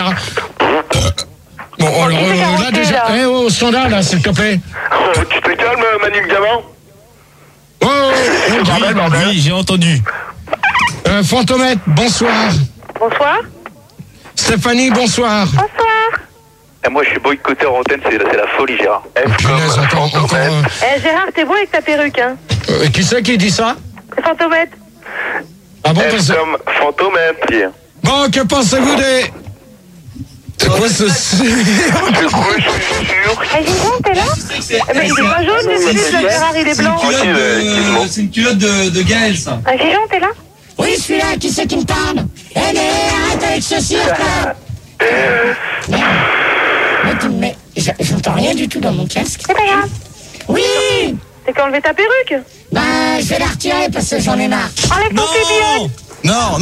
Gérard. Bon, alors là déjà, au standard là, s'il te plaît. Tu te calmes, Manu le gamin? Oui, j'ai entendu. Fantomètre, bonsoir. Bonsoir. Stéphanie, bonsoir. Bonsoir. Et moi je suis boycotté en antenne, c'est la folie Gérard. Gérard, t'es beau avec ta perruque, hein. Qui c'est qui dit ça? C'est Fantomètre. Ah bon, F comme Fantomètre. Bon, que pensez-vous des... C'est quoi ce... Gizon, t'es là? Mais il est pas jaune, le slip de Gérard, il est blanc. C'est une culotte de Gaël, ça. Gizon, t'es là? Oui, je suis là, qui c'est qui me parle? Eh mais arrête avec ce cirque là. Mais j'entends rien du tout dans mon casque. C'est pas grave. Oui. T'as qu'à enlever ta perruque. Bah, je vais la retirer parce que j'en ai marre. Enlève ton slip, Non.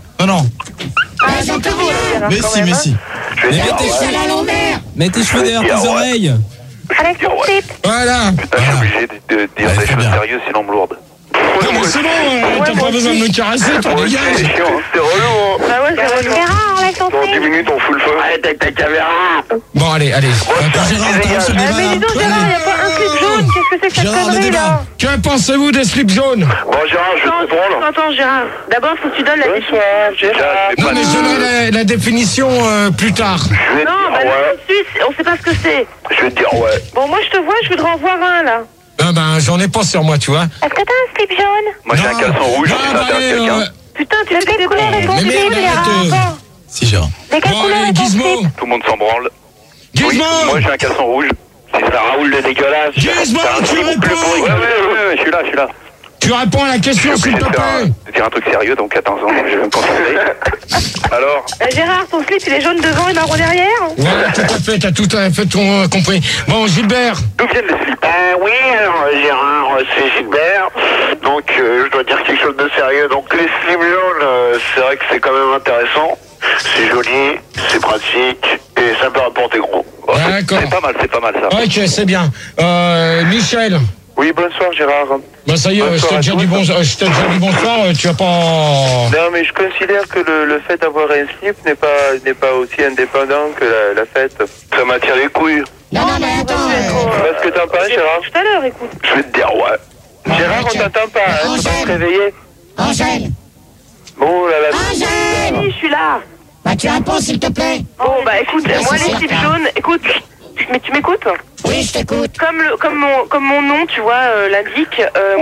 j'entends rien. Mais si. Mettez tes cheveux à l'envers. Mets tes cheveux derrière tes oreilles. Enlève ton slip. Voilà. Putain, je suis obligé de dire des choses sérieuses, sinon on me lourde. Non mais c'est bon, t'as pas besoin de me caresser, toi, dégage. C'est chiant, c'est relou. Bah ouais, c'est relou. Gérard, enlève ton Dans 10 slip. minutes, on fout le feu. Arrête avec ta caméra. Bon, allez. Gérard, t'as ce débat Mais dis donc, Gérard, y a pas un slip jaune. Qu'est-ce que c'est que cette Gérard, le connerie, débat. là? Que pensez-vous des slips jaunes? Bon, Gérard, je vais te prendre. Attends, Gérard. D'abord, faut que tu donnes la définition. Non mais je donnerai la définition plus tard. Je vais te Non, bah dire là, ouais. tout de suite, on sait pas ce que c'est. Je vais te dire ouais. Bon, moi, je te vois, je voudrais en voir un, là. Ah ben, j'en ai pas sur moi, tu vois. Est-ce que t'as un slip jaune? Moi, j'ai un caleçon rouge, Non, si ça bah, intéresse allez, quelqu'un. Putain, tu fais des couleurs et ton mais slip, merde, Gérard. arrête, Si, Gérard. Mais quelle Bon, couleur allez, est ton Gizmo. slip? Tout le monde s'en branle. Oui, Gizmo. moi, j'ai un caleçon rouge. C'est ça, Raoul le dégueulasse. Gizmo, C'est un tu slip réponds. bleu pourri. Ouais, je suis là. Tu réponds à la question, Je suis s'il te obligé plaît. de dire un truc sérieux, donc attention, je vais me concentrer. Alors, Gérard, ton slip, il est jaune devant et marron derrière? Voilà, tout à fait, t'as tout à fait compris. Bon, Gilbert. d'où viennent les slips? Oui, alors Gérard, c'est Gilbert. Donc, je dois dire quelque chose de sérieux. Donc, les slips jaunes, c'est vrai que c'est quand même intéressant. C'est joli, c'est pratique, et ça peut rapporter gros. Oh, D'accord. C'est pas mal ça. Ok, c'est bien. Michel. Oui, bonsoir Gérard. Bah ça y est, je t'ai déjà dit bonsoir, tu vas pas... Non, mais je considère que le fait d'avoir un slip n'est pas aussi indépendant que la fête. Ça m'attire les couilles. Non, mais attends. Qu'est-ce que t'en penses, Gérard? Tout à l'heure, écoute. Je vais te dire, ouais. Gérard, on t'entend pas, hein? Tu peux te réveiller? Angèle. Oh là là. Angèle. Oui, je suis là. Bah, tu réponds, s'il te plaît. Bon, bah écoute, moi, les slips jaunes, écoute, mais tu m'écoutes? Oui, je t'écoute. Comme mon nom, tu vois, l'indique.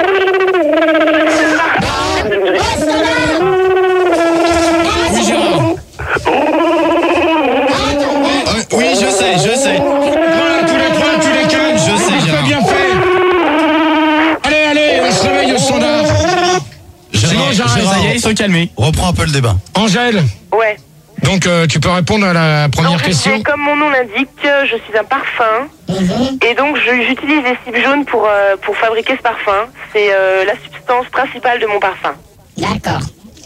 Oui, Gérard. Oui, je sais. Voilà, tous les trois, tu les calmes. Je sais, Parfait, Gérard. bien fait. Allez, on se réveille au standard. Sinon, j'arrête. Ça y est, ils sont calmés. Reprends un peu le débat. Angèle, Ouais. donc tu peux répondre à la première Donc, je question. disais, comme mon nom l'indique, je suis un parfum. Et donc, j'utilise les slips jaunes pour fabriquer ce parfum. C'est la substance principale de mon parfum. D'accord.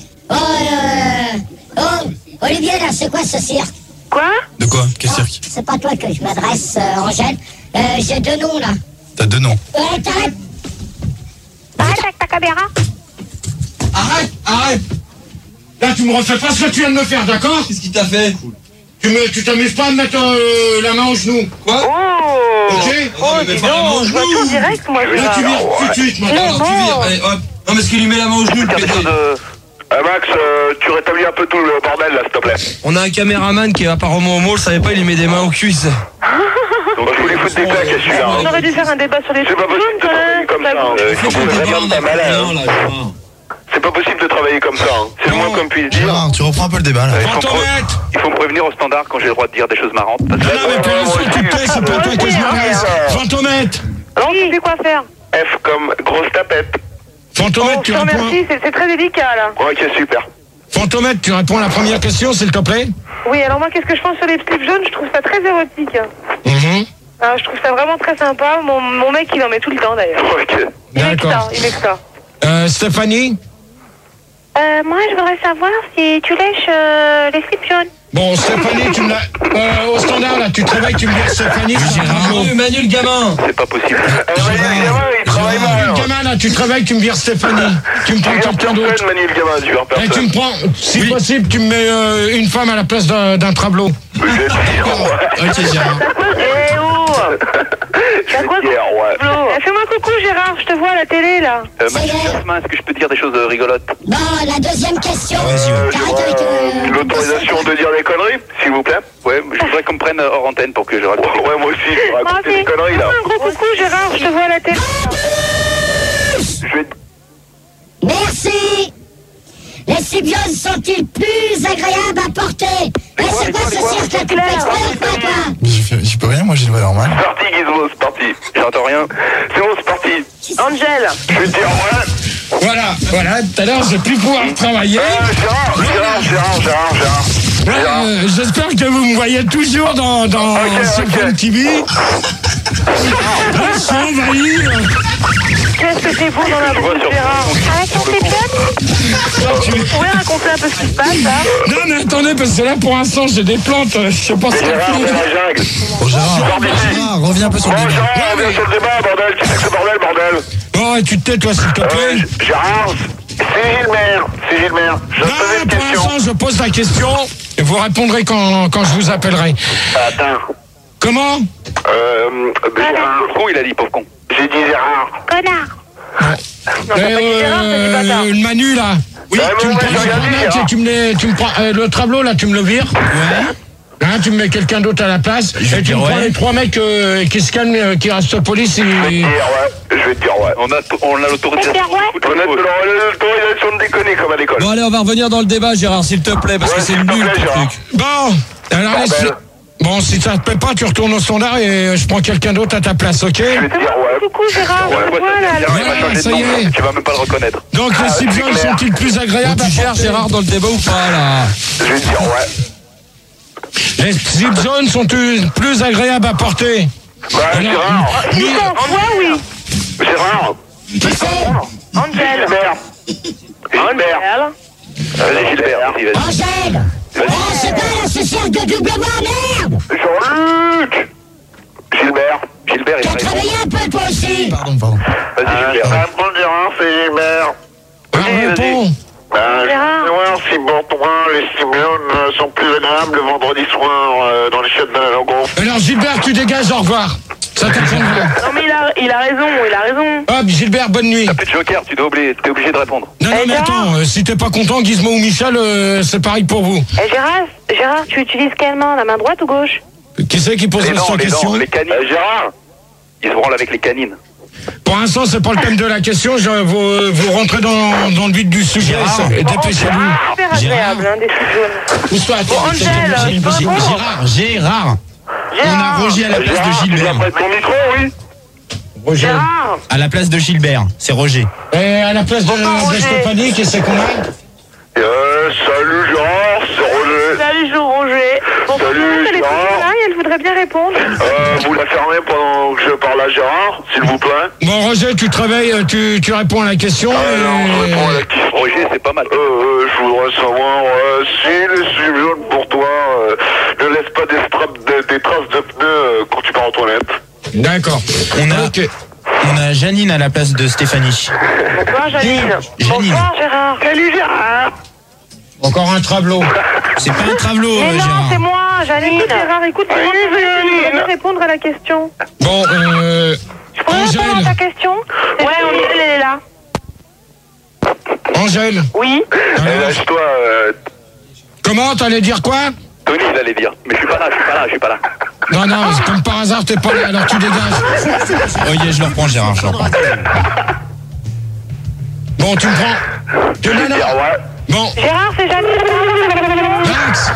Olivier, là, c'est quoi ce cirque? Quoi? De quoi? Quel cirque? C'est pas toi que je m'adresse, Angèle. J'ai deux noms, là. T'as deux noms. T'arrêtes. Arrête avec ta caméra. Arrête. Là, tu me refais pas ce que tu viens de me faire, d'accord? Qu'est-ce qu'il t'a fait? Tu t'amuses pas à me mettre la main au genou. Quoi? Oh! Ok? Dis donc, je vois tout en direct, moi, Là, Gérard. tu vires tout de suite, maintenant. Alors, tu vires. Allez, hop. Non, parce qu'il lui met la main au genou, le pédé. Max, tu rétablis un peu tout le bordel là, s'il te plaît. On a un caméraman qui est apparemment homo, je savais pas, il lui met des mains aux cuisses. Donc, je voulais foutre des claques à celui-là. On aurait dû faire un débat sur les C'est slips pas possible jaunes, de quand travailler même. comme ça. Il faut Fais-le débat, vraiment on pas a malin. rien, là, Gérard. C'est pas possible de travailler comme ça. Hein. C'est le moins qu'on puisse dire. Gérard, tu reprends un peu le débat, là. Fantomètre. Il faut me prévenir au standard quand j'ai le droit de dire des choses marrantes. Parce Non, mais puis s'il te plaît, c'est pas toi que je m'adresse. Fantomètre. Alors, tu sais quoi faire? F comme grosse tapette. Fantomètre, tu Je te réponds. remercie, c'est très délicat, là. Ok, super. Fantomètre, tu réponds à la première question, s'il te plaît. Oui, alors moi, qu'est-ce que je pense sur les slips jaunes? Je trouve ça très érotique. Mhm. Alors, je trouve ça vraiment très sympa. Mon mec, il en met tout le temps, d'ailleurs. Ok. Il est que ça, D'accord. il est que ça. Stéphanie. Moi, je voudrais savoir si tu lèches les slips jaunes. Bon, Stéphanie, tu me l'as... au standard, là, tu te réveilles, tu me dis Stéphanie. Gérard. Manu, le gamin. C'est pas possible. Gérard. travaille mal. Gamin, là, tu travailles, tu me vires Stéphanie. Tu me prends quelqu'un d'autre. Manu le gamin, tu vires Et tu personne. me prends, si possible, tu me mets une femme à la place d'un travelot. Vous êtes Ok, Gérard. Eh oh T'as quoi hier, ouais. Fais-moi coucou Gérard, je te vois à la télé là. Jasmin, est-ce que je peux te dire des choses rigolotes? Bon, la deuxième question. L'autorisation de dire des conneries, s'il vous plaît? Ouais, je voudrais qu'on me prenne hors antenne pour que je raconte. Ouais, moi aussi, je vais raconter des conneries là. Un gros coucou Gérard, je te vois à la télé. Je vais... Merci. Les symbioses sont-ils plus agréables à porter? Et c'est quoi ce cirque là? Tu peux exprès ou pas, toi? Je peux rien, moi j'ai une voix normale. C'est parti, Gizmo, c'est parti. J'entends rien. C'est bon, c'est parti. Angèle. Je vais te dire, ouais. Voilà, tout à l'heure, j'ai plus pouvoir travailler. Gérard. Ouais, j'espère que vous me voyez toujours dans Stéphane TV. Je suis envahi. Qu'est-ce que t'es beau dans la bouche Gérard. Avec ton Tu- Vous pouvez raconter un peu ce qui se passe là? Non, mais attendez, parce que là, pour l'instant, j'ai des plantes. Je sais pas ce Gérard, qu'il c'est y a. la jungle. Bon, Gérard, reviens un peu sur le Bon, débat. Gérard, viens sur le débat, bordel. Qu'est-ce que c'est bordel? Bon, et tu te tais, toi, s'il te plaît. Gérard, c'est Gilbert. Je te pose Non, une pour question. l'instant, je pose la question et vous répondrez quand je vous appellerai. Attends. Comment? Gérard. Pauvre con, il a dit pauvre con. J'ai dit Gérard. Connard. Non, t'as pas dit Gérard, t'as dit bâtard. Le Manu, là. Oui, Ouais, tu me moi, prends j'ai le regardé, mec Gérard. et tu me prends le tableau, là, tu me le vires. Ouais. Hein, tu me mets quelqu'un d'autre à la place. Et tu me prends les 3 mecs qui se calment, qui restent au police. Je vais te dire ouais. On a l'autorisation. On a l'autorisation de déconner comme à l'école. Bon, allez, on va revenir dans le débat, Gérard, s'il te plaît, parce que c'est s'il te nul plaît, ton Gérard. truc. Bon, alors laisse... Bon, si ça te plaît pas, tu retournes au standard et je prends quelqu'un d'autre à ta place, ok? Je vais te dire ouais. Coucou Gérard, je te vois là. Ouais, ça y est. Tu vas même pas le reconnaître. Donc les c'est cibioles clair. sont-ils plus agréables à Tu gères porter? Gérard dans le débat ou pas, là? Je vais te dire ouais. Les cibioles sont-ils plus agréables à porter? Bah Gérard. Si t'en vois, oui. Gérard. Qui c'est? Angèle. Gilbert. Vas-y Gilbert. Vas-y. Angèle. Oh, c'est pas là, ce cirque de doublement, merde. Jean-Luc. Gilbert. Gilbert il T'as répond. travaillé un peu, toi aussi. Pardon. Vas-y Gilbert. Répond Gérard, c'est Gilbert. Réponds. Voir si pour toi les stimulants sont plus agréables le vendredi soir dans les chiottes de la Langon. Alors Gilbert, tu dégages, au revoir. Ça t'attendra. Non mais il a raison. Hop, Gilbert, bonne nuit. T'as plus de joker, t'es obligé de répondre. Non, mais Gérard. attends, si t'es pas content, Gizmo ou Michel, c'est pareil pour vous. Gérard, tu utilises quelle main? La main droite ou gauche? Qui c'est qui pose Les la dents, question? les canines. Gérard, il se branle avec les canines. Pour l'instant, c'est pas le thème de la question. Vous rentrez dans le vif du sujet. Dépêchez-vous. Super agréable, hein, des sous jaunes. Pousse-toi, attends. Angèle, tu peux répondre? Gérard. On a Roger à la place de Tu Gilbert. vas prendre ton micro, oui. Roger. Gérard. À la place de Gilbert, c'est Roger. Et à la place de Roger. Stéphanie, qu'est-ce qu'on a? Salut Gérard, c'est Roger. Salut Roger. Bon, Salut, elle est Gérard. toujours là et elle voudrait bien répondre. Vous la fermez pendant que je parle à Gérard, s'il vous plaît. Bon, Roger, tu te réveilles, tu réponds à la question. Non, je réponds à la question. Roger, c'est pas mal. Je voudrais savoir si les stimulants pour toi ne laissent pas des traces de pneus quand tu pars aux toilettes. D'accord. On a Janine à la place de Stéphanie. Bonsoir Janine. Bonsoir Gérard. Salut Gérard. Encore un tableau. C'est pas un travelot, Mais non, Gérard. c'est moi, Janine. Écoute Gérard, écoute, c'est moi qui vais répondre à la question. Bon, Je pourrais répondre à ta question? Ouais, elle est là. Angèle. Oui. Lâche-toi, Comment? T'allais dire quoi? Tony, il allait dire. Mais je suis pas là. Non, comme par hasard, t'es pas là, alors tu dégages. Ok, je le reprends, Gérard, je le reprends. Bon, tu me prends. Je vais dire ouais. Bon, Gérard, c'est Janine. Max.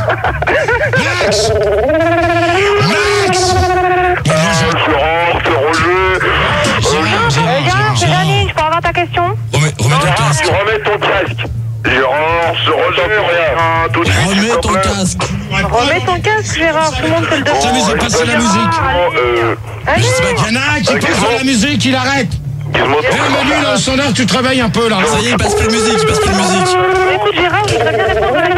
Gérard, c'est Roger. Gérard, c'est Janine. Je peux avoir ta question? Remets ton casque. Remets ton casque. Gérard, c'est Roger. Rien. Tout de suite, s'il Remets te ton plaît. casque. Remets ton casque, Gérard. Tout le monde te le demande. Tiens, mais j'ai passé la musique. Allez. Il y en a un qui passe de la musique, il arrête. Gizmo, Eh, Manu, là, au standard, tu travailles un peu, là. Ça y est, il passe plus de musique, Écoute, Gérard, je voudrais bien répondre à la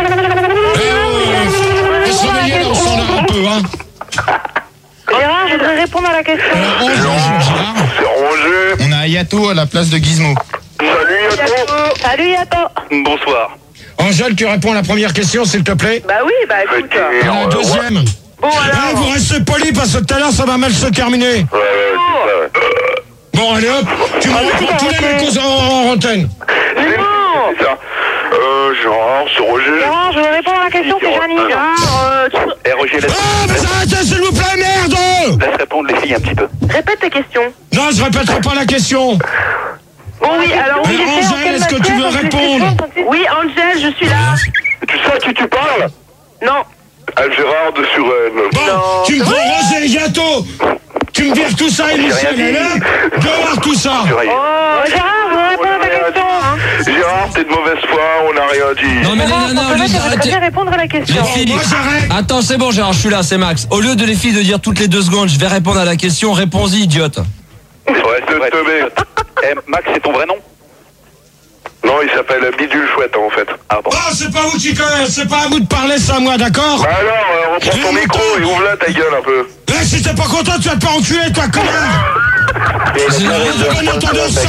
Faut se réveiller, là, au standard un peu, hein. Gérard, je voudrais répondre à la question. Gérard. c'est Roger. On a a Yato à la place de Gizmo. Salut Yato. Salut Yato. Bonsoir. Angèle, tu réponds à la première question, s'il te plaît. Bah oui, bah écoute. La deuxième. Bon alors. Vous restez poli parce que tout à l'heure, ça va mal se terminer. Ouais. Bon, allez hop, tu me réponds tous les mecs en antenne. Mais non. C'est ça. Genre, c'est Roger. Gérard, je réponds à la question, c'est Janine. Gérard, Roger, Ah, mais arrêtez, s'il vous plaît, merde! laisse répondre les filles un petit peu. répète ta question. Non, je répéterai pas la question. Bon oui, alors oui, Mais j'ai fait en Angèle, quelle est-ce que tu veux matière, répondre? Oui, Angèle, je suis là. Tu sais à qui tu parles? Non. À Gérard de Suresnes. Bon, tu me prends Roger Yato. Tu me vires tout ça, émission, elle est là. Dehors tout ça. Oh, Gérard, je réponds à ta question. Hein. Gérard, t'es de mauvaise foi, on n'a rien dit. Non mais les Gérard, nanas, pour au lieu ça, d'arrêter... bien répondre à la question. Les filles. Moi, j'arrête. Attends, c'est bon Gérard, je suis là, c'est Max. Au lieu de les filles de dire toutes les 2 secondes, je vais répondre à la question, réponds-y, idiote. Ouais, Max, c'est ton vrai nom? Non, il s'appelle Bidule Chouette en fait. Ah bon? Oh, c'est pas vous qui connaissez, c'est pas à vous de parler, c'est à moi, d'accord? Bah alors, reprends ton micro et ouvre-la ta gueule un peu. Eh, si t'es pas content, tu vas te faire enculer, toi, connard! Gérard,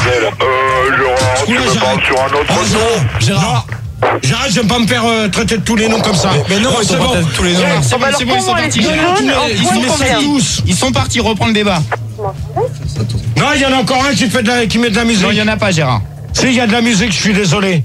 tu me parles sur un autre nom? Gérard, j'arrête, j'aime pas me faire traiter de tous les noms comme ça. Mais non, ils sont pas tous les noms. C'est bon, ils sont partis. Ils sont partis reprendre le débat. Non, il y en a encore un qui met de la musique. Non, il y en a pas, Gérard. Si, il y a de la musique, je suis désolé.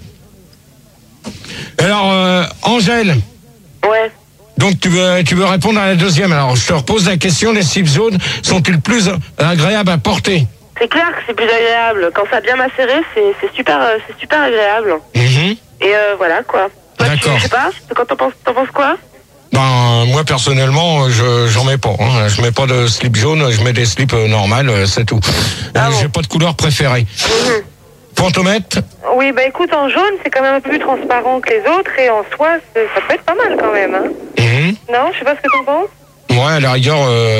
Alors, Angèle. Ouais. Donc, tu veux répondre à la deuxième. Alors, je te repose la question, les slip jaunes sont-ils plus agréables à porter? C'est clair que c'est plus agréable. Quand ça a bien macéré, c'est super agréable. Et voilà, quoi. Toi, D'accord. Je sais pas, t'en penses quoi? Ben, moi, personnellement, j'en mets pas. Hein. Je mets pas de slip jaune, je mets des slips normales, c'est tout. Ah bon. J'ai pas de couleur préférée. Fantomètre? Oui, bah écoute, en jaune, c'est quand même un peu plus transparent que les autres, et en soi, ça peut être pas mal quand même. Hein. Non, je sais pas ce que t'en penses. Ouais, à la rigueur,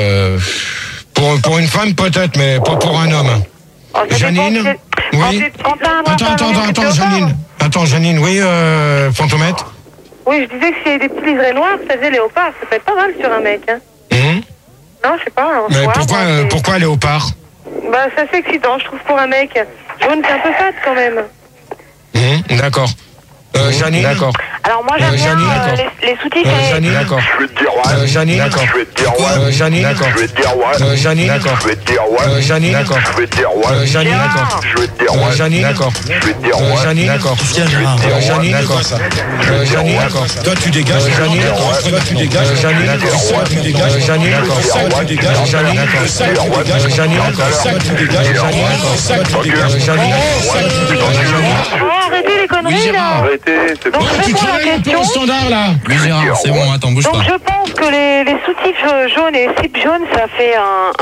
pour une femme peut-être, mais pas pour un homme. Oh, ça Janine? dépend, Oui. Attends, Janine. Attends, Janine, oui, Fantomètre? Oui, je disais que s'il y a des petits liserés noirs, ça faisait léopard, ça peut être pas mal sur un mec. Hein. Non, je sais pas. Mais soir, pourquoi léopard? Bah, c'est assez excitant, je trouve, pour un mec. Jaune, c'est un peu fade quand même. D'accord. Janine? D'accord. Alors moi, j'aime bien Janine, les soutifs. Janine, d'accord. Je vais te dire ouais. Janine, d'accord. Je vais te dire ouais. Janine, d'accord. Je vais te dire ouais. Janine, d'accord. Je vais te dire ouais. Janine, d'accord. Je vais te dire ouais. Janine, d'accord. Je vais te dire ouais. Janine, d'accord. Je vais te dire ouais. Janine, d'accord. Janine, d'accord. Janine, d'accord. Toi, tu dégages. Janine, d'accord. Tu dégages. Janine, d'accord. Tu dégages. Janine, d'accord. Tu dégages. Janine, d'accord. Janine, d'accord. Tu dégages. Janine, d'accord. Tu dégages. Janine, d'accord. Oh, arrêtez les conneries, là. Arrêtez, c'est bon. Donc, je Tu réponds à la travailles un peu question. au standard, là. Oui, Gérard, c'est bon, attends, bouge Donc, pas. je pense que les soutifs jaunes et les slips jaunes, ça fait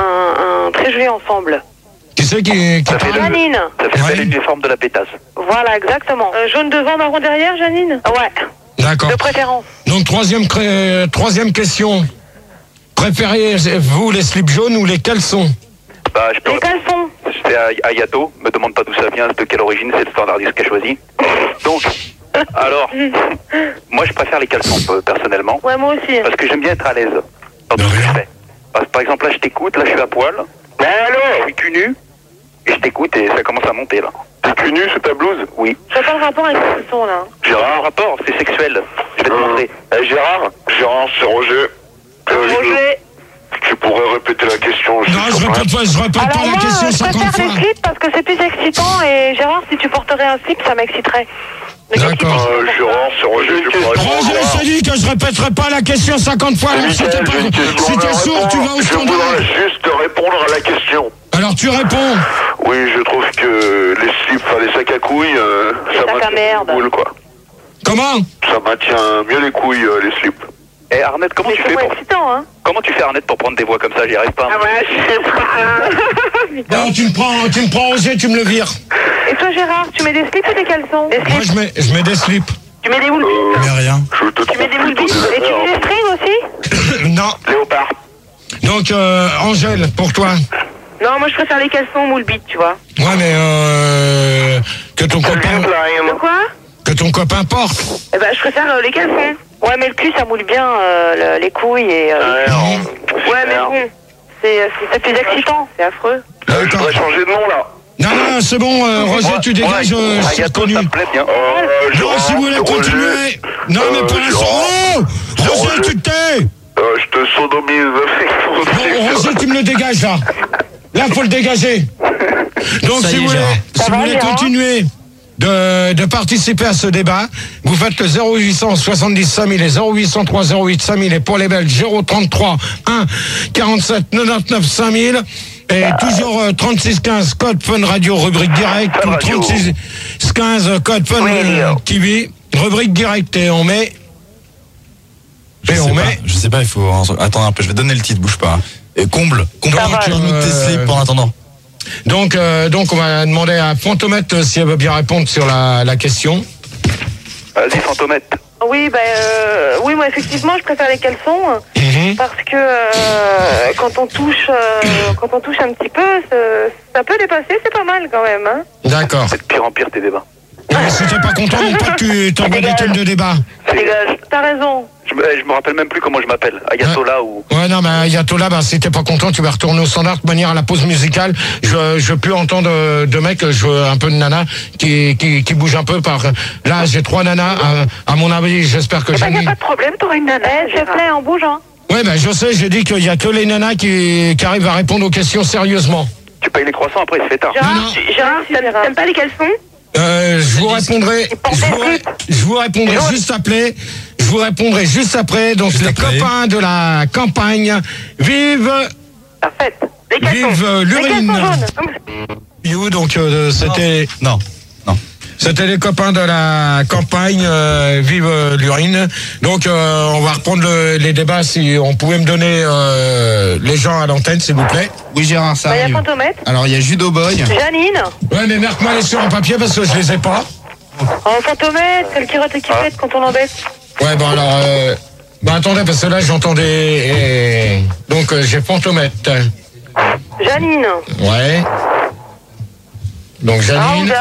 un très joli ensemble. Qui c'est qui Janine. Ça fait l'uniforme de la pétasse. Voilà, exactement. Jaune devant, marron derrière, Janine? Ouais, D'accord. de préférence. Donc, troisième question. Préférez-vous les slips jaunes ou les caleçons? Bah, je peux Les caleçons. C'est à Yato, me demande pas d'où ça vient, de quelle origine, c'est le standardiste qui a choisi. Donc, alors, moi je préfère les caleçons, personnellement, Ouais, moi aussi. parce que j'aime bien être à l'aise dans tout ce que je fais. Par exemple, là je t'écoute, là je suis à poil, je suis cul nu, et je t'écoute et ça commence à monter là. T'es cul nu, c'est ta blouse? Oui. Je vois pas le rapport avec ce son, là. Gérard, un rapport, c'est sexuel. Je vais te montrer. Gérard, c'est Roger. Roger. Tu pourrais répéter la question. Non, je répète pas Alors la moi, question je 50 préfère fois. les slips parce que c'est plus excitant, et Gérard, si tu porterais un slip, ça m'exciterait. D'accord. Gérard, c'est Roger, tu pourrais Roger, je t'ai dit que je répéterai pas la question 50 fois. Alors, si t'es sourd, tu vas au Je standard. voudrais juste répondre à la question. Alors, tu réponds. Oui, je trouve que les slips, enfin les sacs à couilles, ça sacs à maintient merde. les couilles, quoi. Comment? Ça maintient mieux les couilles, les slips. Eh Arnette, comment Mais tu c'est fais pas pour... excitant, hein. Comment tu fais Arnette pour prendre des voix comme ça? J'y arrive pas. Ah ouais, je sais pas. Non, tu me prends Roger, tu me le vires. Et toi, Gérard, tu mets des slips ou des caleçons? Des Moi, slips. je mets des slips. Tu mets des moules bites. Mais rien. Je te Tu mets des moules bites. Et tu mets des strings aussi? Non. Léopard. Donc, Angèle, pour toi. Non, moi, je préfère les caleçons moules bites, tu vois. Ouais, mais que ton copain porte. Eh ben, je préfère les caleçons. Ouais, mais le cul, ça moule bien les couilles et... Ouais, mais bon, c'est plus excitant, c'est affreux. Je voudrais changer de nom, là. Non, c'est bon, Roger, tu dégages, je suis reconnu. Ça me plaît bien. Non, si vous voulez continuer. Non, mais pas un son. Roger, tu te tais. Je te sodomise. Non, Roger, tu me le dégages, là. Là, faut le dégager. Donc, si vous voulez continuer de participer à ce débat, vous faites le 0800 70 5000 et 0803 08 5000 et pour les Belges 033 1 47 99 5000 et toujours 36 15 code Fun Radio rubrique direct ou 36 15 code Fun TV rubrique direct et on met je sais pas, il faut attendre un peu, je vais donner le titre, bouge pas. Et comble tes slips en attendant. Donc on va demander à Fantomette si elle veut bien répondre sur la question. Vas-y, Fantomette. Oui, oui, moi effectivement, je préfère les caleçons parce que quand on touche un petit peu, ça peut dépasser, c'est pas mal quand même. Hein. D'accord. C'est de pire en pire tes débats. Mais si t'es pas content, mon pote, tu t'envoies des thèmes de débat. Dégage. T'as raison. Je me rappelle même plus comment je m'appelle. Ayatollah ou... Ouais, non, mais Ayatollah, si t'es pas content, tu vas retourner au standard de manière à la pause musicale. Je veux plus entendre de mecs, je veux un peu de nanas qui bougent un peu par... Là, j'ai 3 nanas, à mon avis, j'espère que j'ai... Y a pas de problème, t'auras une nana. S'il te plaît, en bougeant. Ouais, je sais, j'ai dit qu'il y a que les nanas qui arrivent à répondre aux questions sérieusement. Tu payes les croissants, après il se fait tard. Gérard, t'aimes pas les caleçons? Je vous répondrai juste après. Je vous répondrai juste après. Donc les copains de la campagne vivent. Parfait. Vive l'urine. Donc c'était. Non. C'était les copains de la campagne, vive l'urine. Donc on va reprendre les débats. Si on pouvait me donner les gens à l'antenne, s'il vous plaît. Oui, Gérard, ça arrive. Il y a Fantomette. Alors il y a Judo Boy. Janine. Ouais, mais marque-moi les sur un papier parce que je les ai pas. Fantomette, celle qui rate et qui pète quand on l'embête. Ouais, alors attendez, parce que là j'entendais. Donc j'ai Fantomette. Janine. Ouais. Donc Janine.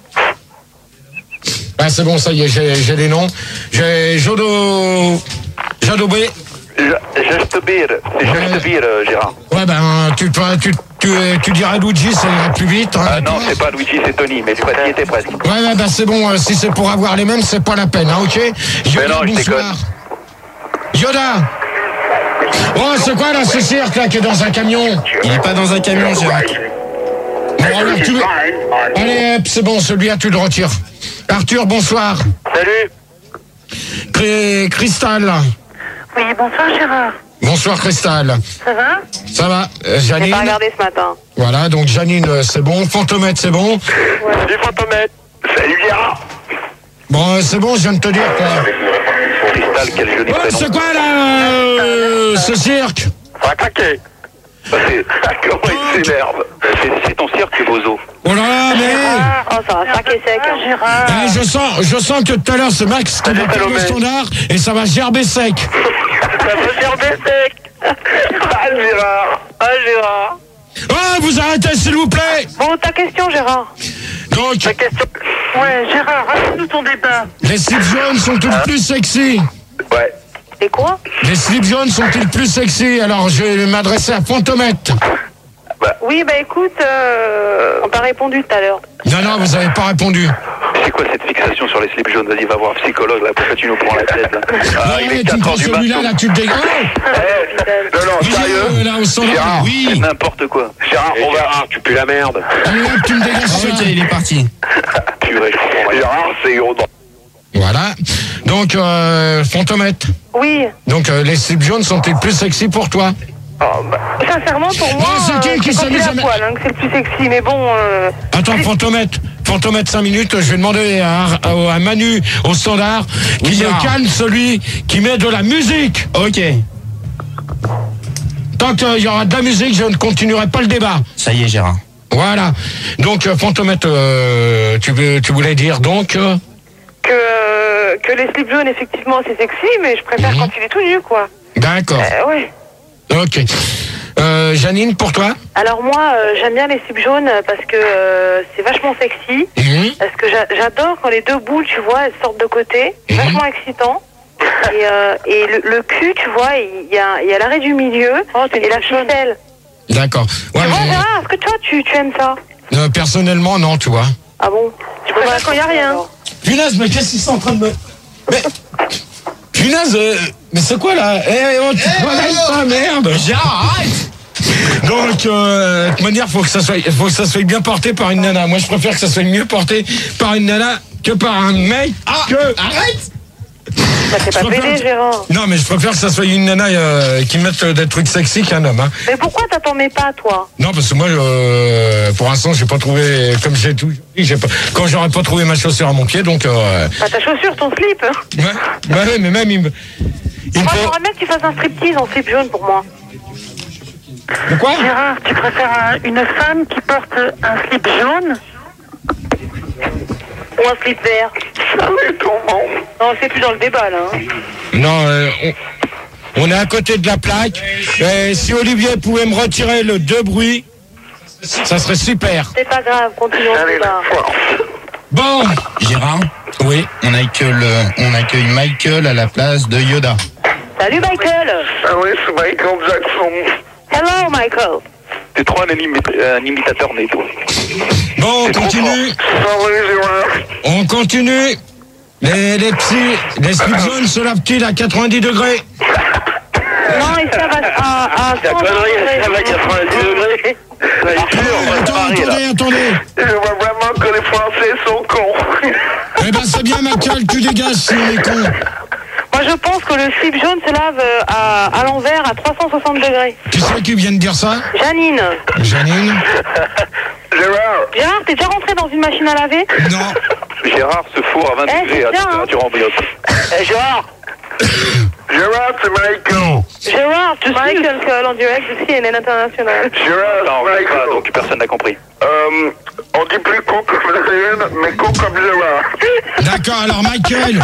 C'est bon, ça y est, j'ai les noms. J'ai Jodo B. Juste beer. C'est juste beer, Gérard. Ouais, tu diras Luigi, ça ira plus vite. Hein, non, c'est pas Luigi, c'est Tony, mais tu y étais presque. Ouais, c'est bon, si c'est pour avoir les mêmes, c'est pas la peine, hein, ok? Yoda, mais non, bonsoir. Yoda! Oh, c'est quoi là, ce cirque là qui est dans un camion? Il est pas dans un camion, Gérard. Bon, alors, allez, hop, c'est bon, celui-là, tu le retires. Arthur, bonsoir. Salut. Cristal. Oui, bonsoir Gérard. Bonsoir Cristal. Ça va? Ça va. Janine. J'ai pas regardé ce matin. Voilà, donc Janine, c'est bon. Fantomette, c'est bon. Ouais. Salut Fantomette. Salut Gérard. Bon, c'est bon, je viens de te dire quoi. Cristal, quel joli prénom. C'est quoi là, ce cirque? Ça va craquer. Comment il s'énerve. C'est ton cirque, Bozo. Oh là, mais... Oh, ça va saquer sec. Gérard. Je sens que tout à l'heure, c'est Max qui va prendre le standard et ça va gerber sec. Ça va gerber sec. Gérard. Oh, vous arrêtez, s'il vous plaît. Bon, ta question, Gérard. Donc... Ta question. Ouais, Gérard, raconte-nous ton débat. Les slips jaunes sont-ils plus sexy? Ouais. Et quoi? Les slips jaunes sont-ils plus sexy? Alors, je vais m'adresser à Fantomette. Oui, écoute, on t'a répondu tout à l'heure. Non, vous avez pas répondu. C'est quoi cette fixation sur les slips jaunes? Vas-y, va voir un psychologue, là, pourquoi tu nous prends la tête, là? Il est 4 heures du matin. Celui-là, là, tu te dégages. Non, sérieux. Là, au standard, Gérard, oui. c'est n'importe quoi. Gérard, tu pues la merde. Allez, hop, tu me dégages ça. Ok, il est parti. Purée, Gérard, c'est gros. Voilà. Donc, Fantomette. Oui. Donc, les slips jaunes sont-ils plus sexy pour toi? Sincèrement, pour moi, c'est qui quand s'amuse il a poil, que c'est le plus sexy, mais bon... Attends, Fantomette 5 minutes, je vais demander à Manu au standard qui me calme celui qui met de la musique. Ok. Tant qu'il y aura de la musique, je ne continuerai pas le débat. Ça y est, Gérard. Voilà. Donc, Fantomette, tu voulais dire donc que les slips jaunes, effectivement, c'est sexy, mais je préfère quand il est tout nu, quoi. D'accord. Ouais. Ok. Janine, pour toi? Alors moi, j'aime bien les slips jaunes parce que c'est vachement sexy. Parce que j'adore quand les deux boules, tu vois, elles sortent de côté. C'est vachement excitant. Et le cul, tu vois, il y a l'arrêt du milieu et la ficelle. D'accord. Ouais, Gérard, est-ce que toi, tu aimes ça? Personnellement, non, tu vois. Ah bon? Tu peux pas quand il n'y a rien. Punaise, mais qu'est-ce qu'ils sont en train de me... Mais... Punaise, mais c'est quoi là? On te relève pas, merde! Gérard, arrête! Donc, de toute manière, faut que ça soit bien porté par une nana. Moi, je préfère que ça soit mieux porté par une nana que par un mec. Arrête! Bah, c'est pas pédé, Gérard. Non, mais je préfère que ça soit une nana qui mette des trucs sexy qu'un homme. Hein. Mais pourquoi t'en mets pas, toi? Non, parce que moi, pour l'instant, j'ai pas trouvé, comme j'ai tout, quand j'aurais pas trouvé ma chaussure à mon pied, donc. Bah, ta chaussure, ton slip. Ouais, mais même moi, j'aimerais bien que tu fasses un striptease en slip jaune pour moi. Pourquoi? Gérard, tu préfères une femme qui porte un slip jaune ou un slip vert? Non, c'est plus dans le débat, là. Hein. Non, on est à côté de la plaque. Si Olivier pouvait me retirer le 2 bruits, ça serait super. C'est pas grave, continuons le débat. Bon. Gérard? Oui. On accueille Michael à la place de Yoda. Salut, Michael. Ah oui, c'est Michael Jackson. Hello, Michael. T'es trop un imitateur né, toi. Bon, on continue. On continue. Les slips jaunes se lavent-ils à 90 degrés? Non, ils savent à 100 degrés. Ça va à 90 degrés. Attendez. Je vois vraiment que les Français sont cons. Eh ben, c'est bien, Michael, tu dégages si on est con. Moi, je pense que le slip jaune se lave à l'envers à 360 degrés. Qui c'est qui vient de dire ça? Janine. Janine? Gérard, t'es déjà rentré dans une machine à laver? Non. Gérard se fourre à 20 degrés à température ambiante. Gérard. Gérard, c'est Michael. Gérard, tu sais Michael en direct de CNN International. Gérard, non, Michael. Donc personne n'a compris. On dit plus con comme Marianne, mais con comme Gérard. D'accord, alors Michael,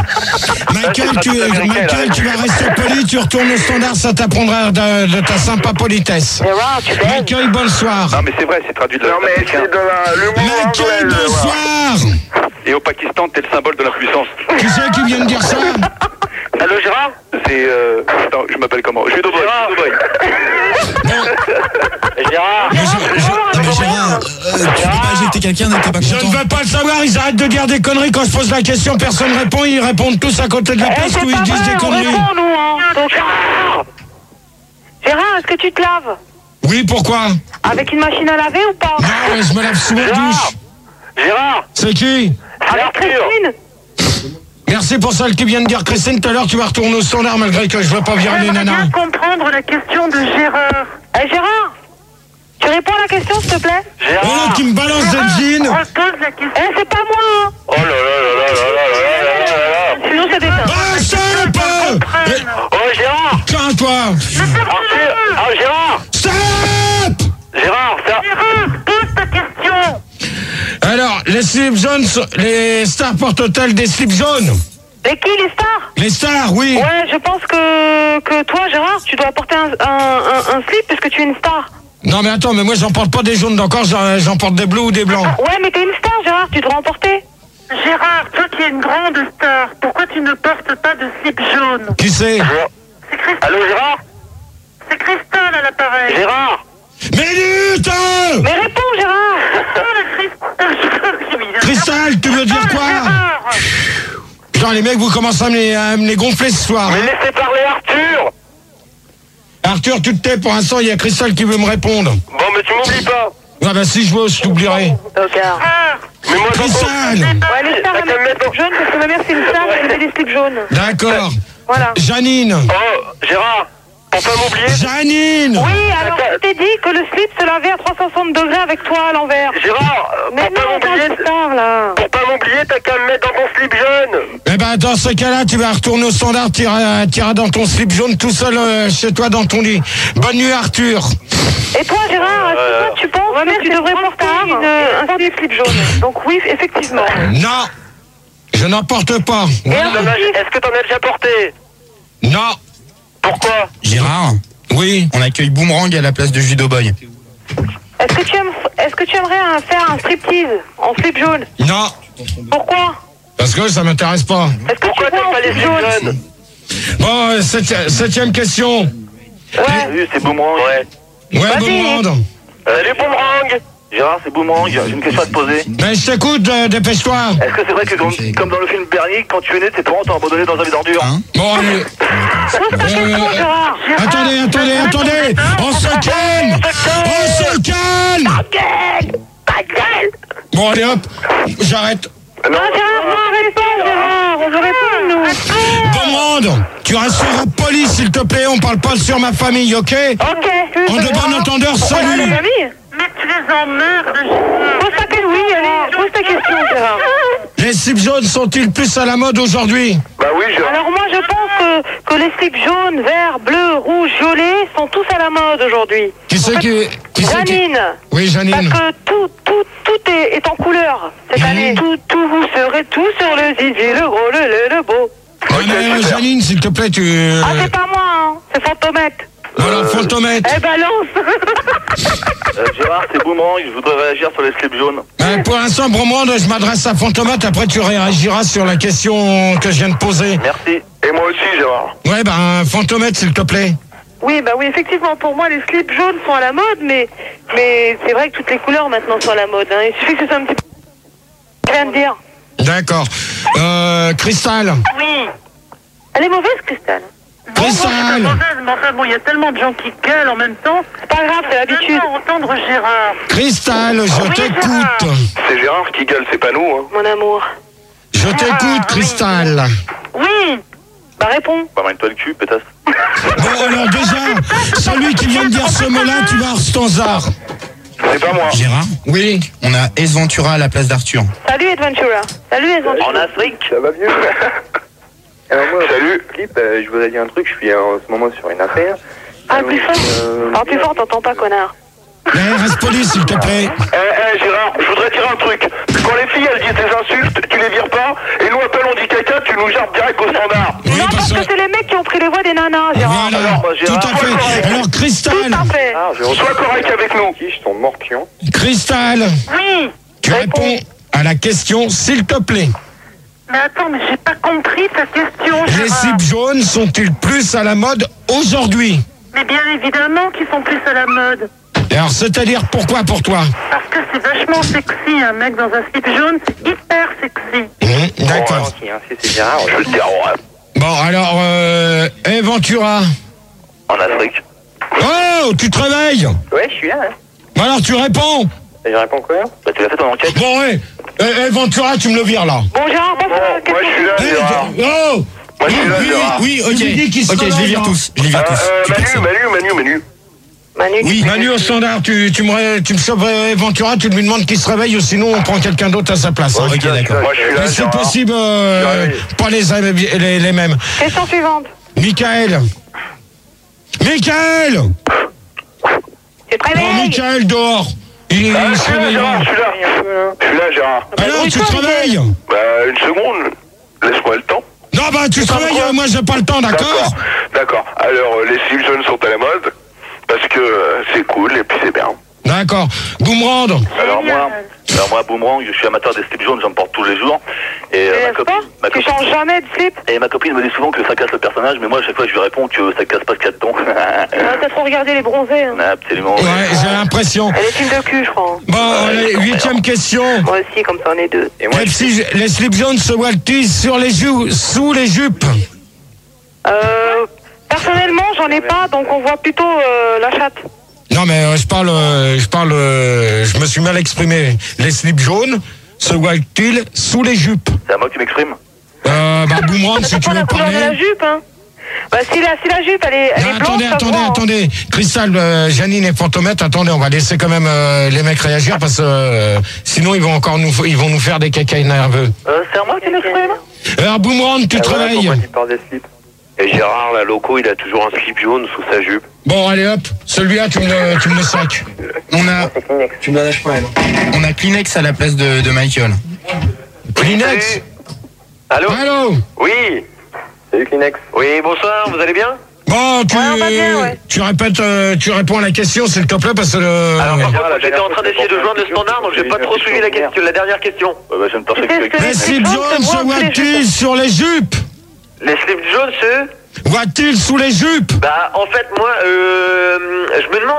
tu vas rester poli, tu retournes au standard, ça t'apprendra de ta sympa politesse. Gérard, tu fais. Michael, bonsoir. Non, mais c'est vrai, c'est traduit de l'américain. Non, mais c'est de l'humour anglais. Michael, bonsoir. Et au Pakistan, t'es le symbole de l'impuissance. Qui c'est qui vient de dire ça? Allô, Gérard? C'est attends, je m'appelle comment? Je suis Doboy. Gérard. Gérard, tu peux pas injecter quelqu'un, n'était pas content. Je ne veux pas le savoir, ils arrêtent de dire des conneries quand je pose la question, personne ne répond, ils répondent tous à côté de la poste où ils disent des conneries. Gérard, est-ce que tu te laves? Oui, pourquoi? Avec une machine à laver ou pas? Non, je me lave sous ma douche. Gérard. C'est qui? Avec Christine. Merci pour celle qui vient de dire Christine, tout à l'heure tu vas retourner au standard malgré que je veux pas virer les nanas. Je veux bien comprendre la question de Gérard. Gérard, tu réponds à la question s'il te plaît? Oh là, tu me balances des jeans. Repose la question. C'est pas moi hein. Oh là là là là là là là. Sinon ça déteint. Ah, stop. Oh Gérard. Tiens, toi. Ah Gérard. Stop. Gérard, ça. Gérard, pose ta question. Alors, les slips jaunes, les stars portent-elles des slips jaunes? Mais qui, les stars? Les stars, oui. Ouais, je pense que toi, Gérard, tu dois porter un slip parce que tu es une star. Non, mais attends, mais moi, j'en porte pas des jaunes d'encore, j'en porte des bleus ou des blancs. Ouais, mais t'es une star, Gérard, tu dois en porter. Gérard, toi qui es une grande star, pourquoi tu ne portes pas de slip jaune? Qui c'est? C'est Christelle. Allô Gérard? C'est Christelle à l'appareil. Gérard. Minute. Mais réponds, Gérard. Cristal, tu veux dire quoi? Genre, les mecs, vous commencez à me les gonfler ce soir. Mais laissez parler Arthur. Arthur, tu te tais, pour l'instant, il y a Cristal qui veut me répondre. Bon, mais tu m'oublies pas. Ah bah si je veux, je t'oublierai. Mais moi, Cristal. Ouais, les stars, elles mettent des slips jaunes parce que ma mère, c'est une star, elle met des slips jaunes. D'accord. Voilà. Janine. Oh, Gérard, pour pas m'oublier. Janine. Oui, alors je t'ai dit que le slip se lavait à 360 degrés avec toi à l'envers. Gérard, mais pour non, pas m'oublier, star, là. pour pas m'oublier, t'as qu'à me mettre dans ton slip jaune. Eh ben, dans ce cas-là, tu vas retourner au standard, t'iras dans ton slip jaune tout seul chez toi dans ton lit. Bonne nuit, Arthur. Et toi, Gérard, est-ce que toi, tu penses que tu devrais porter un slip jaune? Donc oui, effectivement. Non, je n'en porte pas. Voilà. Est-ce que t'en as déjà porté? Non. Pourquoi? Gérard, oui. On accueille Boomerang à la place de Judo Boy. Est-ce que tu aimerais faire un striptease en slip jaune? Non. Pourquoi? Parce que ça m'intéresse pas. Est-ce que pourquoi tu vois t'as pas les slips jaunes? Bon, septième question. Ouais. C'est Boomerang. Ouais. Ouais, Boomerang. Salut Boomerang. Gérard, c'est Boomerang, j'ai une question à te poser. Ben, je t'écoute, dépêche-toi. Est-ce que c'est vrai que comme dans le film Bernie, quand tu es né, tes parents t'ont abandonné dans un vide d'ordure? Bon, allez. Attendez. On se calme. Bon, allez, hop. J'arrête. Non, Gérard, non, arrête pas, Gérard. On veut répondre, nous. Bon, tu resteras poli, s'il te plaît. On parle pas sur ma famille, ok? Ok. En de bon entendeur, salut. Mais tu les emmerdes, Gérard. Pose ta question, Gérard. Les slips jaunes sont-ils plus à la mode aujourd'hui? Bah oui, Gérard. Alors moi je pense que les slips jaunes, verts, bleus, rouges, violets sont tous à la mode aujourd'hui. Qui c'est qui Janine. Oui, Janine. Parce que tout est en couleur cette année. Tout vous serez tout sur le zizi, le gros, le beau. Janine, s'il te plaît, tu... Ah, c'est pas moi, hein. C'est Fantomètre. Alors, Fantomètre. Eh, balance. Gérard, c'est Boomerang, je voudrais réagir sur les slips jaunes. Pour l'instant, Bromande, je m'adresse à Fantomètre, après tu réagiras sur la question que je viens de poser. Merci. Et moi aussi, Gérard. Ouais, Fantomètre, s'il te plaît. Oui, effectivement, pour moi, les slips jaunes sont à la mode, mais c'est vrai que toutes les couleurs maintenant sont à la mode. Hein. Il suffit que ce soit un petit peu... Je viens de dire. D'accord. Cristal. Oui. Elle est mauvaise, Cristal. Cristal. Mais enfin, bon, il y a tellement de gens qui gueulent en même temps. C'est pas grave, c'est l'habitude. Je veux pas entendre Gérard. Cristal, je t'écoute. C'est Gérard qui gueule, c'est pas nous, hein. Mon amour. Je t'écoute, Cristal. Oui. Bah, réponds. Bah, mine-toi le cul, pétasse. Bon, alors déjà, celui qui vient de dire ce mot-là, tu vas Stanzard. C'est pas moi. Gérard, Oui. on a Ace Ventura à la place d'Arthur. Salut, Adventura. Salut, Adventura. En Afrique. Ça va mieux. Alors moi, Salut. Clip, je voudrais dire un truc, je suis en ce moment sur une affaire. Parle plus fort. Parle plus fort, t'entends pas, connard. Reste poli, s'il te plaît. Gérard, je voudrais dire un truc. Quand les filles, elles disent des insultes, tu les vires pas. Et nous, appel, on dit caca, tu nous jappes direct au standard. Oui, Non, parce que c'est les mecs qui ont pris les voix des nanas, Gérard. Voilà, Alors, Gérard, tout à fait. Alors, Cristal. Tout à fait. Sois correct avec nous. Qui, je tombe morpion. Cristal, Oui. tu réponds à la question, s'il te plaît. Mais attends, mais j'ai pas compris ta question, Les Gérard. slips jaunes sont-ils plus à la mode aujourd'hui? Mais bien évidemment qu'ils sont plus à la mode. Alors, c'est-à-dire pourquoi pour toi? Parce que c'est vachement sexy, un mec dans un slip jaune, c'est hyper sexy. D'accord. Gentil, hein, si c'est Gérard. Je veux dire, ouais. Bon, alors, Ventura. En Afrique. Oh, tu te réveilles? Ouais, je suis là. Hein. Alors, tu réponds? Et je réponds quoi? Bah, tu as fait ton enquête. Bon, ouais. Ventura, tu me le vires, là. Bon, Gérard, passe à la Moi, je suis là, Gérard. Oh! Moi, je suis là, Gérard. Oui, ok. Tu dis qu'il se Ok, je les réveille, vire hein. tous. Je les vire tous. Tu peux ça. Manu. Manu. Oui. Manu au standard, tu me sauves Ventura, tu lui demandes qu'il se réveille ou sinon on prend quelqu'un d'autre à sa place. Hein. Ok, d'accord. Moi, je suis là, Mais c'est Gérard. possible, pas les mêmes. Question suivante. Michael. Michael! Tu te Oh, réveilles. Michael dehors. Il Je se suis là, réveille. Gérard, je suis là, Gérard. Alors, tu te réveilles? Bah, une seconde. Laisse-moi le temps. Non, tu te réveilles, moi j'ai pas le temps, d'accord? D'accord. Alors, les slips jaunes sont à la mode. Parce que c'est cool et puis c'est bien. D'accord. Boomerang. Alors moi, Boomerang, je suis amateur des slips jaunes, j'en porte tous les jours. Et Tu changes jamais de slip. Et ma copine me dit souvent que ça casse le personnage, mais moi à chaque fois je lui réponds que ça casse pas ce qu'il y a dedans. T'as trop regardé les bronzés. Hein. Absolument. Ouais, j'ai l'impression. Elle est film de cul, je crois. Bon, allez, 8e question. Moi aussi, comme ça, on est deux. Et moi, Les slips jaunes se voient-ils sur les joues, sous les jupes? Personnellement, j'en ai pas, donc on voit plutôt la chatte. Non, mais je me suis mal exprimé. Les slips jaunes se voient-ils sous les jupes? C'est à moi que tu m'exprimes. Boomerang, si tu pas veux la couleur de la parler. jupe, hein. Bah, si la jupe, elle est blanche, ça se voit, hein. Attendez. Cristal, Janine et Fantomètre, attendez, on va laisser quand même les mecs réagir parce que sinon ils vont nous faire des cacailles nerveux. C'est à moi que tu m'exprimes. Alors, Boomerang, tu te réveilles. pourquoi tu parles des slips? Et Gérard, là, loco, il a toujours un slip jaune sous sa jupe. Bon, allez hop, celui-là, tu me le sacs. On a. Tu me la lâches pas, elle. On a Kleenex à la place de Michael. Kleenex. Allô? Oui. Salut Kleenex. Oui, bonsoir, vous allez bien? Bon, on va bien, ouais. tu réponds à la question, s'il te plaît, parce que Alors, par contre, j'étais en train d'essayer de joindre le standard, donc j'ai pas trop suivi la dernière question. Bah, je me pensais que les slips jaunes se voient-ils sur les jupes? les slips jaunes, voient-ils sous les jupes? Bah, en fait, moi, je me demande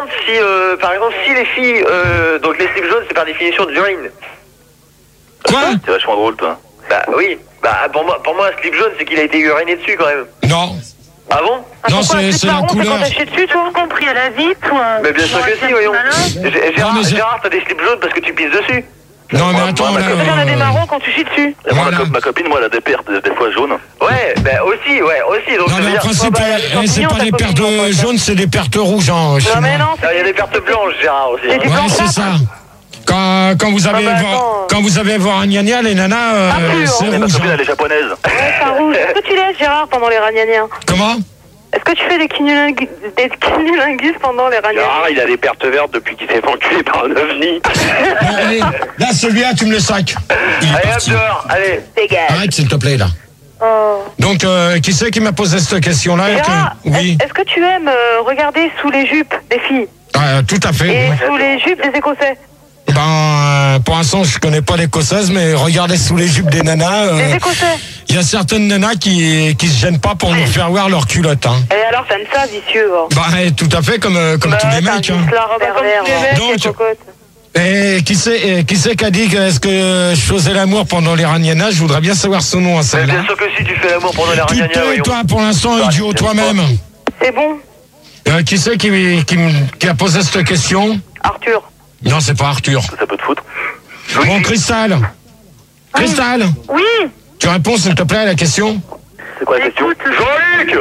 demande si, par exemple, si les filles, donc les slips jaunes, c'est par définition de l'urine. Quoi? C'est vachement drôle, toi. Bah oui. Bah pour moi, un slip jaune, c'est qu'il a été uriné dessus quand même. Non. Ah bon? Non, c'est la couleur. Quand t'as chié dessus, toi, compris à la vie, toi. Mais bien sûr que si, voyons. Gérard, t'as des slips jaunes parce que tu pisses dessus. Non, mais attends, là. On a des marrons quand tu chies dessus. Ma copine, moi, elle a des pertes, des fois jaunes. Ouais, bah aussi. Donc non, mais en principe, c'est pas des pertes jaunes, c'est des pertes rouges. Non, mais non. Il y a des pertes blanches, Gérard aussi. Ouais, c'est ça. Quand vous avez voir un gnagna, les nanas, c'est rouge. Ma copine, elle est japonaise. Ouais, c'est rouge. Est-ce que tu laisses, Gérard, pendant les ragnagnas? Comment? Est-ce que tu fais des cunnilingus pendant les ragnagnas? Gérard, il a des pertes vertes depuis qu'il s'est fait enculer par un ovni. Bon, allez, là, celui-là, tu me le sacs. Allez, hop, dehors, allez. Dégage. Arrête, s'il te plaît, là. Oh. Donc, qui c'est qui m'a posé cette question-là? Gérard, Oui. est-ce que tu aimes regarder sous les jupes des filles? Tout à fait. Et sous les jupes des Écossais? Pour l'instant, je connais pas l'Écossaise, mais regardez sous les jupes des nanas. Des Écossais. Il y a certaines nanas qui se gênent pas pour nous faire voir leur culotte. Hein. Et alors, ça ne ça, vicieux. Tout à fait, comme tous les mecs. Hein. Donc, et qui c'est qui a dit que est-ce que je faisais l'amour pendant les ragnagnas? Je voudrais bien savoir son nom à celle-là. Bien sûr que si tu fais l'amour pendant les ragnagnas. Tu te toi, pour l'instant, idiot, toi-même. C'est bon. Qui c'est qui a posé cette question? Arthur. Non, c'est pas Arthur. Ça peut te foutre. Bon, Cristal. Cristal. Oui. Tu réponds, s'il te plaît, à la question? C'est quoi la question? Jean-Luc.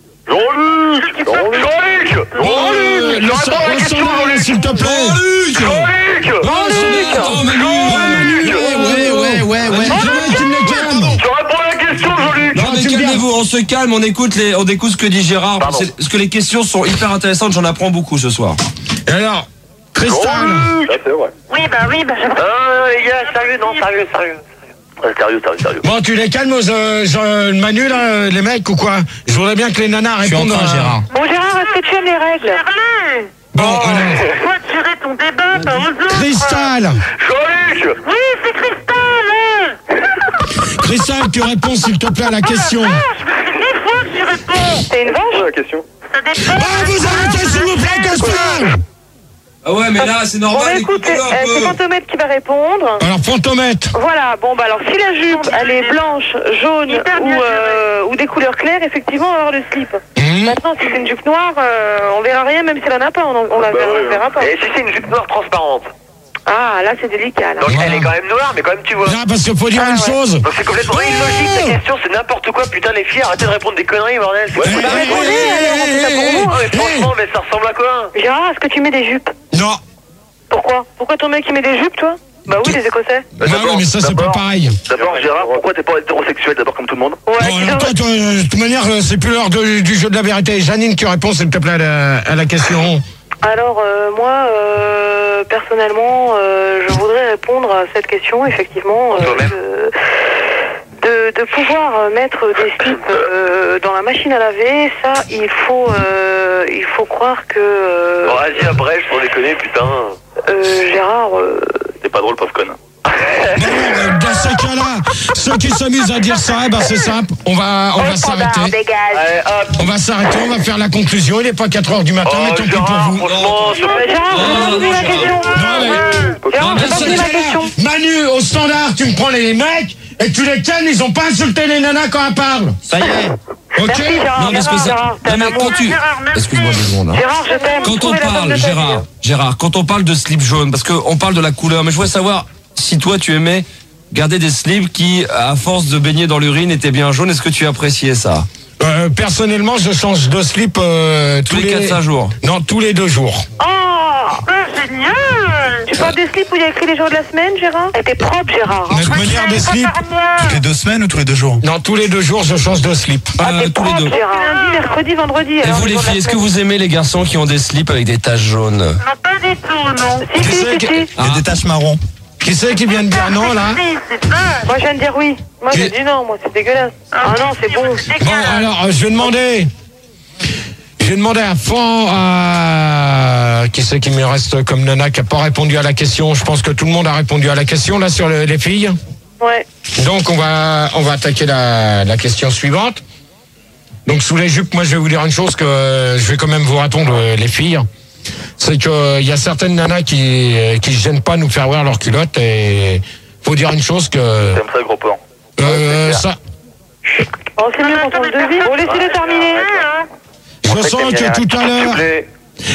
S'il te plaît. Ouais. Tu réponds à la question, Jean-Luc. Non, mais calmez-vous, on se calme, on écoute ce que dit Gérard. Parce que les questions sont hyper intéressantes, j'en apprends beaucoup ce soir. Et alors, Cristal. C'est vrai. Oui, bah. Les gars, sérieux. Sérieux. Bon, tu les calmes, Manu, là, les mecs, ou quoi? Je voudrais bien que les nanas répondent à Gérard. Bon, Gérard, est-ce que tu aimes les règles? Bon, alors. Toi, tirer ton débat, t'as osé. Cristal. Jean-Luc. Oui, c'est Cristal. Cristal, tu réponds, s'il te plaît, à la question. Il faut que tu réponds. C'est une vache? La question. Ça dépend. Vous arrêtez, s'il vous plaît, Cristal. Ah ouais, mais là, c'est Bon, normal. bah, écoute, c'est Fantomètre qui va répondre. Alors, Fantomètre. Voilà, bon, bah alors, si la jupe, elle est blanche, jaune ou des couleurs claires, effectivement, on va avoir le slip. Maintenant, si c'est une jupe noire, on verra rien, même si elle en a pas, on la verra pas. Et si c'est une jupe noire transparente? Ah, là, c'est délicat, là. Donc elle est quand même noire, mais quand même tu vois. Non, parce qu'il faut dire une chose. Donc c'est complètement illogique ta question, c'est n'importe quoi. Putain, les filles, arrêtez de répondre des conneries, bordel. Franchement, mais ça ressemble à quoi? Gérard, est-ce que tu mets des jupes? Non. Pourquoi ton mec il met des jupes, toi? Bah oui, les Écossais. Non, mais ça, c'est pas pareil. D'abord, Gérard, pourquoi t'es pas hétérosexuel d'abord comme tout le monde? Ouais, Bon, toi, de toute manière, c'est plus l'heure du jeu de la vérité. Janine, tu réponds, s'il te plaît, à la question. Alors, moi, personnellement, je voudrais répondre à cette question, effectivement, de pouvoir mettre des slips dans la machine à laver. Ça, il faut croire que... Bon, vas-y, abrège pour déconner, putain. Gérard... T'es pas drôle, pauvre conne. Dans ce cas-là, ceux qui s'amusent à dire ça, c'est simple, on va s'arrêter. On va s'arrêter, on va faire la conclusion. Il n'est pas 4h du matin, mais tant pis pour vous. Manu, au standard, tu me prends les mecs et tu les calmes, ils ont pas insulté les nanas quand elles parlent. Ça y est. Ok? Non, parce que ça. Non, mais quand tu. Excuse-moi 2 secondes. Hein. Gérard, je t'aime. Quand on parle, Gérard, quand on parle de slip jaune, parce qu'on parle de la couleur, mais je voudrais savoir si toi tu aimais garder des slips qui, à force de baigner dans l'urine, étaient bien jaunes. Est-ce que tu appréciais ça? Personnellement, je change de slip tous les 4-5 jours. Non, tous les 2 jours. Oh, génial. Tu parles des slips où il y a écrit les jours de la semaine, Gérard? T'es propre, Gérard. Notre manière des slips. Toutes les 2 semaines ou tous les 2 jours? Non, tous les 2 jours, je change de slip. T'es tous les propre, 2. Gérard. Lundi, mercredi, vendredi. Et vous les filles, est-ce que vous aimez les garçons qui ont des slips avec des taches jaunes? Non, pas du tout, non. Si. Il y a des taches marron. Qui c'est qui vient de dire non, là? Moi, je viens de dire oui. Moi, j'ai dit non, moi, c'est dégueulasse. Ah non, c'est bon. Bon, alors, je vais demander à qui c'est qui me reste comme nana qui n'a pas répondu à la question. Je pense que tout le monde a répondu à la question, là, sur les filles. Ouais. Donc, on va attaquer la question suivante. Donc, sous les jupes, moi, je vais vous dire une chose que je vais quand même vous répondre, les filles. c'est que il y a certaines nanas qui se gênent pas à nous faire voir leurs culottes et faut dire une chose que. Comme ça, gros porc. Ça. Oh, c'est mieux quand on le devine. Bon, laissez-le terminer. Je sens que tout à l'heure.